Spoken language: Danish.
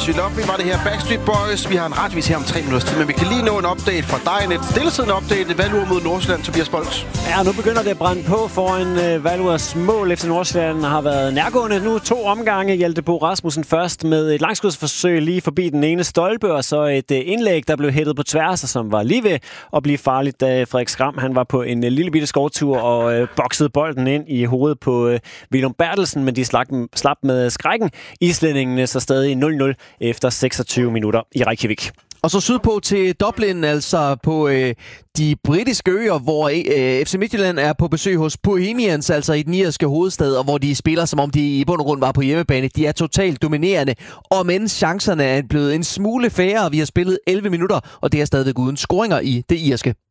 As You Love Me var det her. Backstreet Boys. Vi har en retvis her om 3 minutter tid, men vi kan lige nå en update fra dig. En stillesiddende update. Valur mod Nordsjælland, Tobias Bols. Ja, nu begynder det at brænde på foran Valurs mål. Efter Nordsjælland har været nærgående nu 2 omgange. Hjalte Bo Rasmussen først med et langskudsforsøg lige forbi den ene stolpe, og så et indlæg, der blev hættet på tværs, og som var lige ved at blive farligt, da Frederik Skram, han var på en lille bitte skovtur og boksede bolden ind i hovedet på Willum Bertelsen, men de slap med skrækken. Islændingene så stadig 0-0 efter 26 minutter i Reykjavik. Og så sydpå til Dublin, altså på de britiske øer, hvor FC Midtjylland er på besøg hos Bohemians, altså i den irske hovedstad, og hvor de spiller, som om de i bund og grund var på hjemmebane. De er totalt dominerende, og mens chancerne er blevet en smule færre. Vi har spillet 11 minutter, og det er stadigvæk uden scoringer i det irske.